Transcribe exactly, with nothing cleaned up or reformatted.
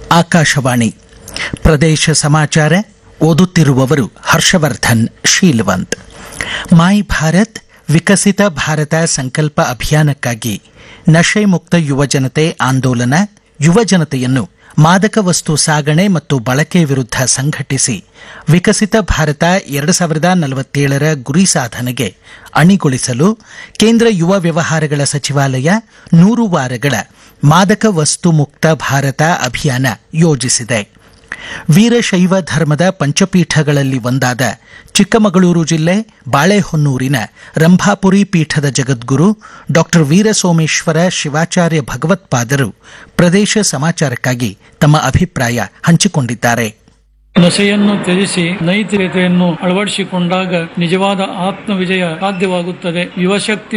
ಆಕಾಶವಾಣಿ ಪ್ರದೇಶ ಸಮಾಚಾರ ಓದುತ್ತಿರುವವರು ಹರ್ಷವರ್ಧನ್ ಶೀಲವಂತ್. ಮೈ ಭಾರತ್ ವಿಕಸಿತ ಭಾರತ ಸಂಕಲ್ಪ ಅಭಿಯಾನಕ್ಕಾಗಿ ನಶೆ ಮುಕ್ತ ಯುವಜನತೆ ಆಂದೋಲನ ಯುವಜನತೆಯನ್ನು ಮಾದಕ ವಸ್ತು ಸಾಗಣೆ ಮತ್ತು ಬಳಕೆ ವಿರುದ್ಧ ಸಂಘಟಿಸಿ ವಿಕಸಿತ ಭಾರತ ಎರಡು ಸಾವಿರದ ನಲವತ್ತೇಳರ ಗುರಿ ಸಾಧನೆಗೆ ಅಣಿಗೊಳಿಸಲು ಕೇಂದ್ರ ಯುವ ವ್ಯವಹಾರಗಳ ಸಚಿವಾಲಯ ನೂರು ವಾರಗಳ ಮಾದಕ ವಸ್ತು ಮುಕ್ತ ಭಾರತ ಅಭಿಯಾನ ಯೋಜಿಸಿದೆ. ವೀರಶೈವ ಧರ್ಮದ ಪಂಚಪೀಠಗಳಲ್ಲಿ ಒಂದಾದ ಚಿಕ್ಕಮಗಳೂರು ಜಿಲ್ಲೆ ಬಾಳೆಹೊನ್ನೂರಿನ ರಂಭಾಪುರಿ ಪೀಠದ ಜಗದ್ಗುರು ಡಾಕ್ಟರ್ ವೀರಸೋಮೇಶ್ವರ ಶಿವಾಚಾರ್ಯ ಭಗವತ್ಪಾದರು ಪ್ರದೇಶ ಸಮಾಚಾರಕ್ಕಾಗಿ ತಮ್ಮ ಅಭಿಪ್ರಾಯ ಹಂಚಿಕೊಂಡಿದ್ದಾರೆ. ನಶೆಯನ್ನು ತ್ಯಜಿಸಿ ನೈತಿಕತೆಯನ್ನು ಅಳವಡಿಸಿಕೊಂಡಾಗ ನಿಜವಾದ ಆತ್ಮವಿಜಯ ಸಾಧ್ಯವಾಗುತ್ತದೆ. ಯುವಶಕ್ತಿ